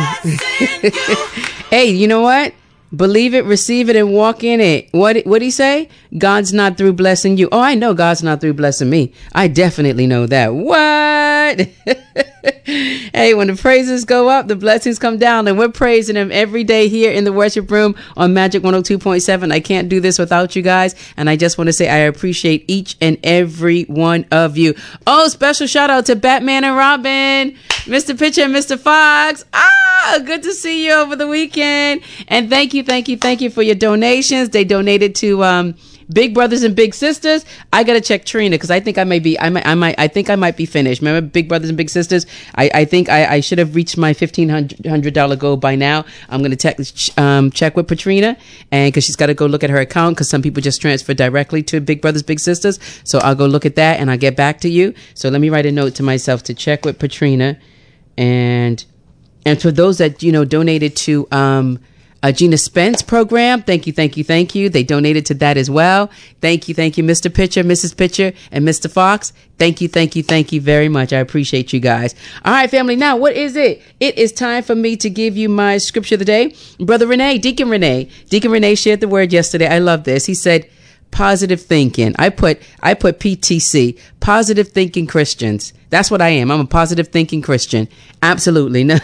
Hey, you know what? Believe it, receive it, and walk in it. What'd he say? God's not through blessing you. Oh, I know God's not through blessing me. I definitely know that. What? Hey, when the praises go up, the blessings come down, and we're praising him every day here in the worship room on Magic 102.7. I can't do this without you guys, and I just want to say I appreciate each and every one of you. Oh, special shout out to Batman and Robin, Mr. Pitcher and Mr. Fox. Good to see you over the weekend. And thank you for your donations. They donated to Big Brothers and Big Sisters. I gotta check Trina because I think I might be finished. Remember Big Brothers and Big Sisters? I think I should have reached my $1,500 goal by now. I'm gonna check with Patrina, and because she's got to go look at her account because some people just transfer directly to Big Brothers Big Sisters. So I'll go look at that and I'll get back to you. So let me write a note to myself to check with Patrina, and for those that donated to Gina Spence program. Thank you. They donated to that as well. Thank you, Mr. Pitcher, Mrs. Pitcher, and Mr. Fox. Thank you very much. I appreciate you guys. All right, family. Now, what is it? It is time for me to give you my scripture of the day. Brother Renee, Deacon Renee shared the word yesterday. I love this. He said, positive thinking. I put PTC, positive thinking Christians. That's what I am. I'm a positive thinking Christian. Absolutely. No.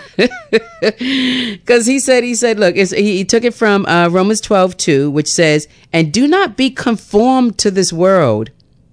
Because he said, look, he took it from Romans 12:2, which says, and do not be conformed to this world,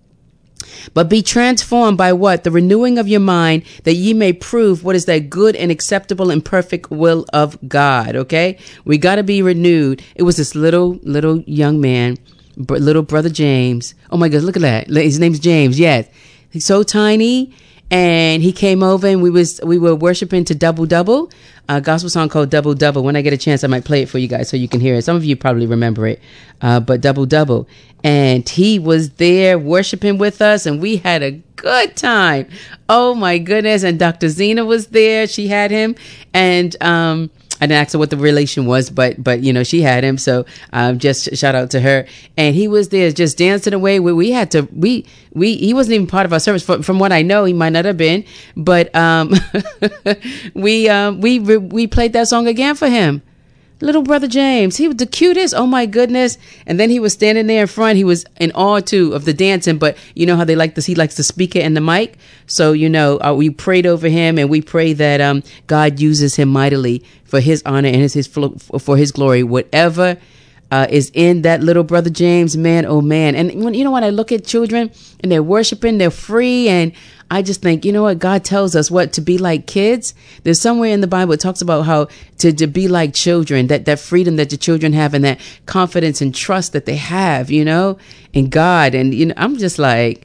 but be transformed by what? The renewing of your mind, that ye may prove what is that good and acceptable and perfect will of God. Okay. We got to be renewed. It was this little young man, little brother James. Oh my God. Look at that. His name's James. Yes. He's so tiny. And he came over and we were worshiping to Double Double, a gospel song called Double Double. When I get a chance, I might play it for you guys so you can hear it. Some of you probably remember it, but Double Double. And he was there worshiping with us and we had a good time. Oh my goodness. And Dr. Zena was there. She had him. And, I didn't ask her what the relation was, but she had him. So just shout out to her. And he was there just dancing away. He wasn't even part of our service. From what I know, he might not have been. But we played that song again for him. Little brother James, he was the cutest. Oh my goodness. And then he was standing there in front. He was in awe too of the dancing, but you know how he likes the speaker and the mic. So, we prayed over him and we pray that, God uses him mightily for his honor and for his glory, whatever, is in that little brother James, man, oh man. And when I look at children and they're worshiping, they're free, and I just think, God tells us what to be like kids. There's somewhere in the Bible it talks about how to be like children, that freedom that the children have and that confidence and trust that they have, in God. And, I'm just like,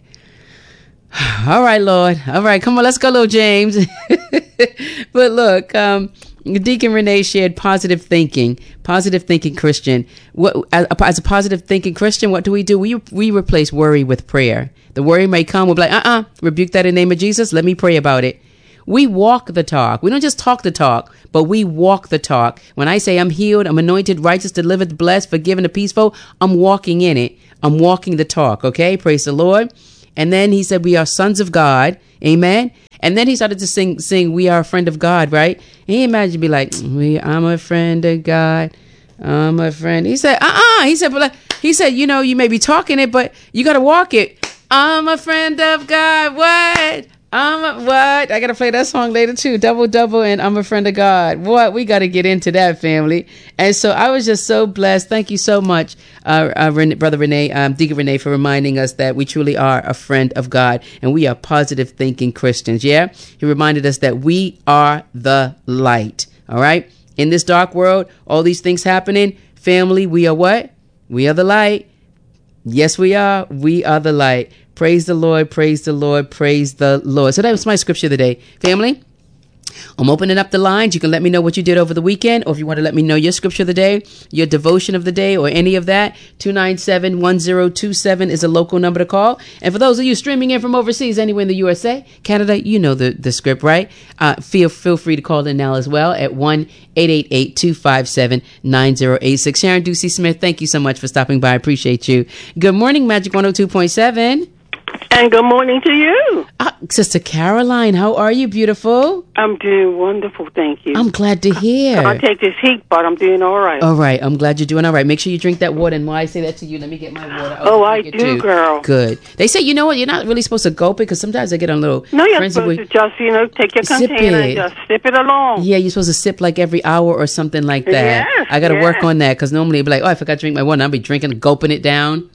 all right, Lord. All right, come on, let's go, little James. But look, Deacon Renee shared positive thinking Christian. As a positive thinking Christian, what do? We replace worry with prayer. The worry may come. We'll be like, rebuke that in the name of Jesus. Let me pray about it. We walk the talk. We don't just talk the talk, but we walk the talk. When I say I'm healed, I'm anointed, righteous, delivered, blessed, forgiven, and peaceful, I'm walking in it. I'm walking the talk. Okay. Praise the Lord. And then he said, we are sons of God. Amen. And then he started to sing, we are a friend of God, right? And he imagined be like, I'm a friend of God. I'm a friend. He said, He said, you may be talking it, but you got to walk it. I'm a friend of God. What? I got to play that song later too. Double Double and I'm a friend of God. What? We got to get into that, family. And so I was just so blessed. Thank you so much, Brother Renee, Deacon Renee, for reminding us that we truly are a friend of God and we are positive thinking Christians. Yeah. He reminded us that we are the light. All right. In this dark world, all these things happening, family, we are what? We are the light. Yes, we are. We are the light. Praise the Lord, praise the Lord, praise the Lord. So that was my scripture of the day. Family, I'm opening up the lines. You can let me know what you did over the weekend, or if you want to let me know your scripture of the day, your devotion of the day, or any of that, 297-1027 is a local number to call. And for those of you streaming in from overseas, anywhere in the USA, Canada, you know the script, right? Feel free to call in now as well at 1-888-257-9086. Sharon Ducey Smith, thank you so much for stopping by. I appreciate you. Good morning, Magic 102.7. And good morning to you. Sister Caroline, how are you, beautiful? I'm doing wonderful, thank you. I'm glad to hear. I'll take this heat, but I'm doing all right. All right, I'm glad you're doing all right. Make sure you drink that water. And while I say that to you, let me get my water. I do, girl. Good. They say, you know what, you're not really supposed to gulp it because sometimes I get a little... No, you're supposed to just, take your container and just sip it along. Yeah, you're supposed to sip like every hour or something like that. Yes, I got to work on that because normally it'd be like, I forgot to drink my water. I'll be drinking, gulping it down.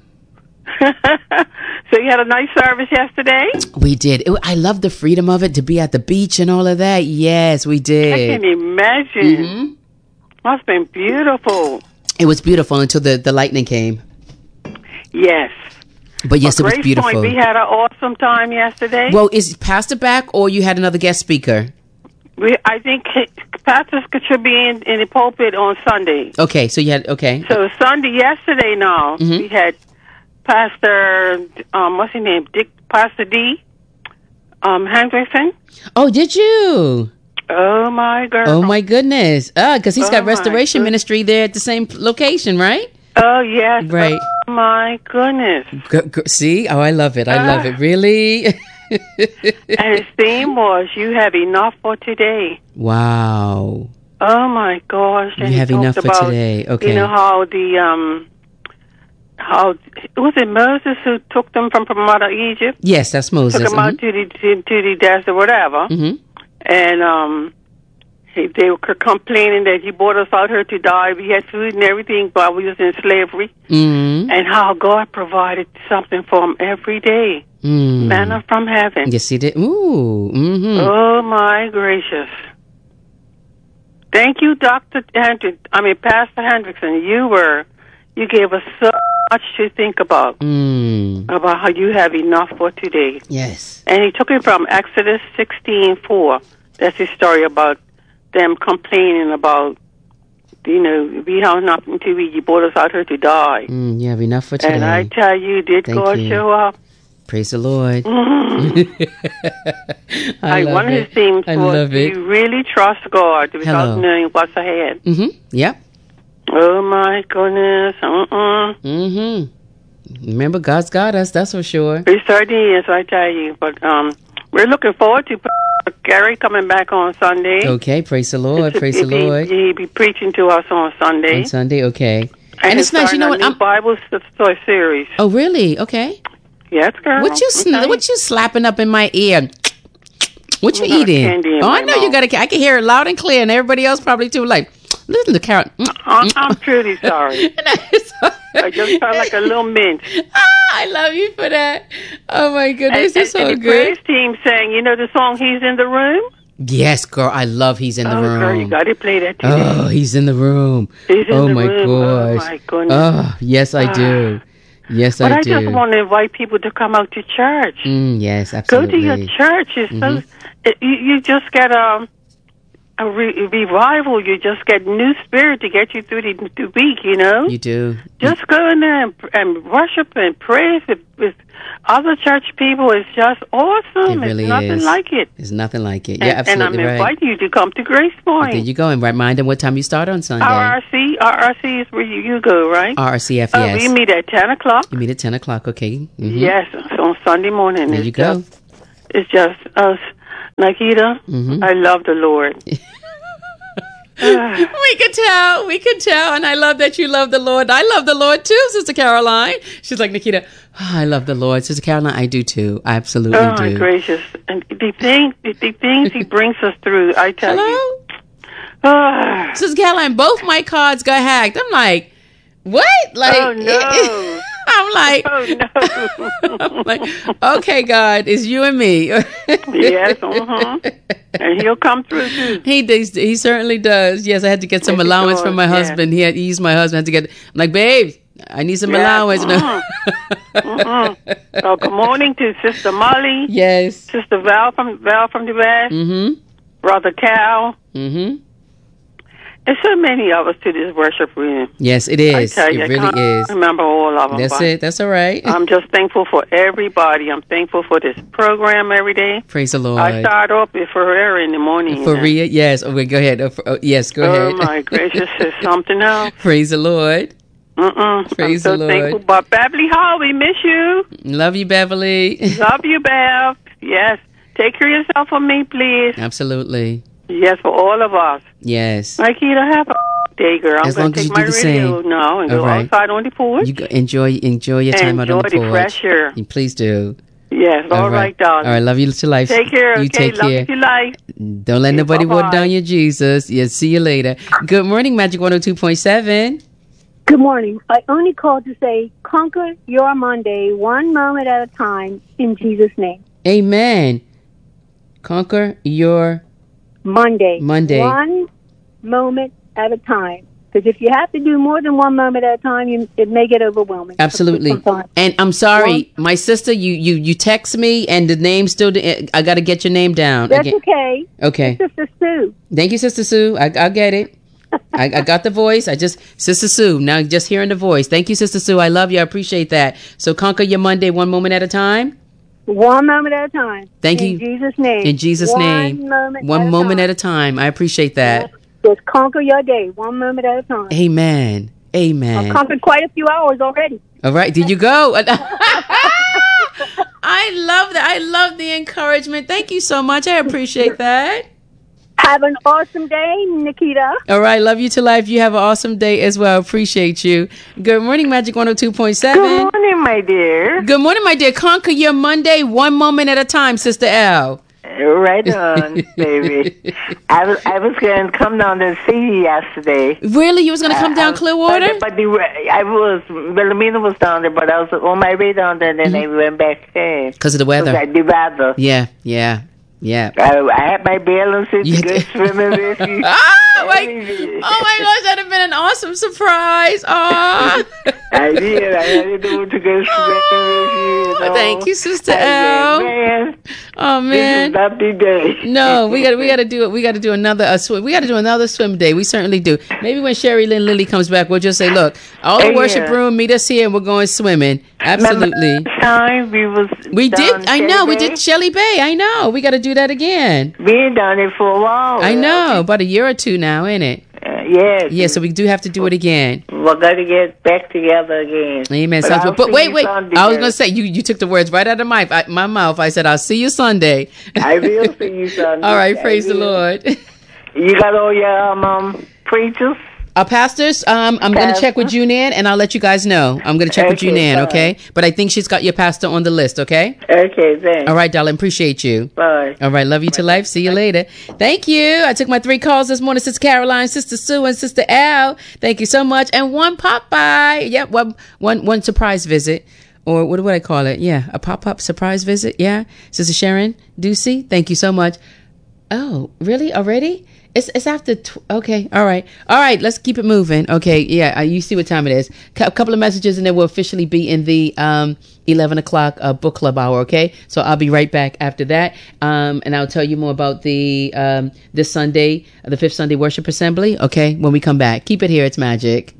So you had a nice service yesterday? We did. I love the freedom of it to be at the beach and all of that. Yes, we did. I can imagine. Mm-hmm. Must have been beautiful. It was beautiful until the lightning came. Yes. But yes, it was beautiful. Point, we had an awesome time yesterday. Well, is Pastor back or you had another guest speaker? I think Pastor should be in the pulpit on Sunday. Okay, so you had, okay. So yesterday now, we had Pastor, what's his name? Pastor D. Hendrickson. Oh, did you? Oh, my girl. Oh, my goodness. Because he's got Restoration Ministry there at the same location, right? Oh, yes. Right. Oh, my goodness. See? Oh, I love it. I love it. Really? And his theme was, you have enough for today. Wow. Oh, my gosh. You have enough for today. Okay. You know how was it Moses who took them from out of Egypt? Yes, that's Moses. Took them out to the desert, whatever. Mm-hmm. And they were complaining that you brought us out here to die. We had food and everything while we was in slavery. Mm-hmm. And how God provided something for them every day. Manna from heaven. Yes, he did. Ooh. Mm-hmm. Oh, my gracious. Thank you, Pastor Hendrickson. You gave us so much to think about how you have enough for today. Yes. And he took it from Exodus 16:4. That's his story about them complaining about, we have nothing to eat. You brought us out here to die. You have enough for today. And I tell you, God show up? Praise the Lord. One of his themes was, do you really trust God without knowing what's ahead? Mm-hmm. Yep. Oh, my goodness. Remember, God's got us, that's for sure. He certainly is, I tell you. But we're looking forward to Gary coming back on Sunday. Okay, praise the Lord, praise the Lord. He'll be preaching to us on Sunday. On Sunday, okay. And it's nice, you know what? Bible series. Oh, really? Okay. Yes, girl. What you slapping up in my ear? What you eating? I know you got I can hear it loud and clear, and everybody else probably too. Like, listen to Carol. I'm truly sorry. I just sound like a little mint. I love you for that. Oh my goodness, it's so and the good. praise team sang, the song "He's in the Room." Yes, girl, I love "He's in the Room." Girl, you got to play that today. Oh, He's in the room. He's in the my room. gosh. Oh my goodness. Oh, yes, I do. Yes, but I do. I just want to invite people to come out to church. Yes, absolutely. Go to your church. It's you just get a revival. You just get new spirit to get you through the week, You do. Just go in there and worship and praise with other church people. It's just awesome. It really it's nothing like it. It's nothing like it. Yeah, absolutely right. And I'm inviting you to come to Grace Point. There you go. And remind them what time you start on Sunday. RRC is where you go, right? RRCF, yes. We meet at 10 o'clock. You meet at 10 o'clock, okay. Mm-hmm. Yes, so on Sunday morning. There you go. It's just us. Nikita, I love the Lord. We could tell, and I love that you love the Lord. I love the Lord too, Sister Caroline. She's like, Nikita, I love the Lord. Sister Caroline, I do too. I absolutely do. Oh, my gracious. And the things he brings us through, I tell you. Sister Caroline, both my cards got hacked. I'm like, what? Like, oh, no. I'm like, oh, no. I'm like, okay, God, it's you and me. Yes, and he'll come through too. He certainly does. Yes, I had to get some allowance from my husband. He used my husband to get. I'm like, babe, I need some allowance. Oh, good morning to Sister Molly. Yes. Sister Val from the West. Brother Cal. There's so many of us to this worship room. Yes, it is. I tell you, it really is. I remember all of them. That's it. That's all right. I'm just thankful for everybody. I'm thankful for this program every day. Praise the Lord. I start off with Ferreira in the morning. Ferreira, yes. Oh, wait, go ahead. Yes, go ahead. Oh, my gracious. It's something else. Praise the Lord. Praise the Lord. Thankful. But Beverly Hall, we miss you. Love you, Beverly. Love you, Bev. Yes. Take care of yourself for me, please. Absolutely. Yes, for all of us. Yes. Nikita, have a day, girl. I'm going to take my radio now and go outside on the porch. You enjoy your time out on the porch. Enjoy the fresh air. Please do. Yes, all right, darling. All right, love you to life. Take care, you okay? Take care. Love you to life. Don't let nobody water down your Jesus. Yeah, see you later. Good morning, Magic 102.7. Good morning. I only called to say, conquer your Monday one moment at a time in Jesus' name. Amen. Conquer your Monday. One moment at a time. Because if you have to do more than one moment at a time, it may get overwhelming. Absolutely. And I'm sorry, my sister, you text me and the name still, I got to get your name down. That's okay. Okay. It's Sister Sue. Thank you, Sister Sue. I'll get it. I got the voice. Sister Sue, now just hearing the voice. Thank you, Sister Sue. I love you. I appreciate that. So conquer your Monday one moment at a time. One moment at a time. Thank you. In Jesus' name. In Jesus' name. One moment at a time. I appreciate that. Just conquer your day one moment at a time. Amen. Amen. I've conquered quite a few hours already. All right. Did you go? I love that. I love the encouragement. Thank you so much. I appreciate that. Have an awesome day, Nikita. All right. Love you to life. You have an awesome day as well. Appreciate you. Good morning, Magic 102.7. Good morning, my dear. Good morning, my dear. Conquer your Monday one moment at a time, Sister L. Right on, baby. I was going to come down to see you yesterday. Really? You was going to come down Clearwater? But Wilhelmina was down there, but I was on my way down there, and then I went back home. Because of the weather? The weather. Yeah. I had my balance to go swimming with you. Oh my gosh, that'd have been an awesome surprise. Oh. I did. I had to do it to go swimming with you. Thank you, Sister L. Oh man, this is not the day. No, we got to do it. We got to do another swim. We got to do another swim day. We certainly do. Maybe when Sherry Lynn Lilly comes back, we'll just say, "Look, all the worship room, meet us here, and we're going swimming." Absolutely. Time we did. I know we did Shelly Bay. I know we got to do that again. Been down there for a while. I know, about a year or two now, ain't it? Yes. Yeah, so we do have to do it again. We're going to get back together again. Amen. But wait. I was going to say, you took the words right out of my mouth. I said, I'll see you Sunday. I will see you Sunday. All right, praise the Lord. You got all your preachers? Our pastors, I'm going to check with Junan, and I'll let you guys know. I'm going to check with Junan, okay? But I think she's got your pastor on the list, okay? Okay, thanks. All right, darling. Appreciate you. Bye. All right, love you to life. See you later. Thank you. I took my 3 calls this morning. Sister Caroline, Sister Sue, and Sister Al. Thank you so much. And one pop-by. Yep, one surprise visit. Or what do I call it? Yeah, a pop-up surprise visit. Yeah. Sister Sharon Ducey, thank you so much. Oh, really? Already? It's after. Okay. All right. Let's keep it moving. Okay. Yeah. You see what time it is. A couple of messages, and then we'll officially be in the 11 o'clock book club hour. Okay. So I'll be right back after that, and I'll tell you more about the this Sunday, the 5th Sunday Worship Assembly. Okay. When we come back, keep it here. It's magic.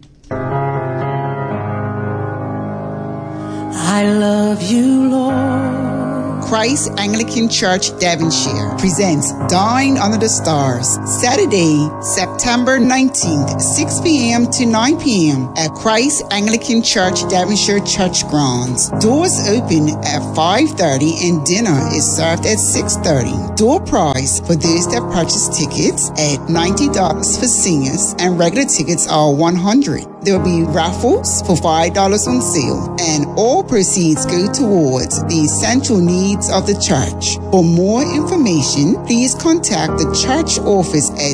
I love you, Lord. Christ Anglican Church Devonshire presents Dine Under the Stars, Saturday, September 19th, 6 p.m. to 9 p.m. at Christ Anglican Church Devonshire Church Grounds. Doors open at 5:30 and dinner is served at 6:30. Door price for those that purchase tickets at $90 for seniors, and regular tickets are $100. There will be raffles for $5 on sale, and all proceeds go towards the essential needs of the church. For more information, please contact the church office at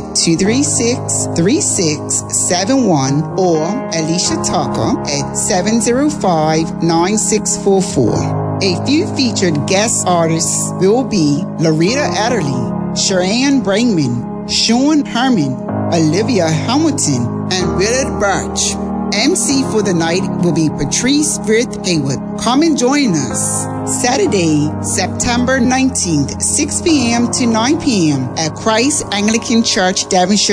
236-3671 or Alicia Tucker at 705-9644. A few featured guest artists will be Loretta Adderley, Sharon Brangman, Sean Herman, Olivia Hamilton, and Willard Birch. MC for the night will be Patrice Frith Haywood. Come and join us. Saturday, September 19th, 6 p.m. to 9 p.m. at Christ Anglican Church, Devonshire.